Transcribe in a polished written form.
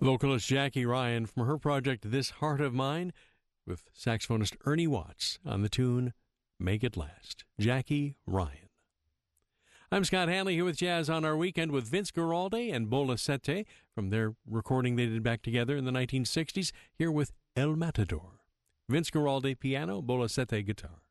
Vocalist Jackie Ryan from her project This Heart of Mine, with saxophonist Ernie Watts on the tune Make It Last. Jackie Ryan. I'm Scott Hanley here with Jazz on Our Weekend with Vince Guaraldi and Bola Sette from their recording they did back together in the 1960s, here with El Matador. Vince Guaraldi piano, Bola Sette guitar.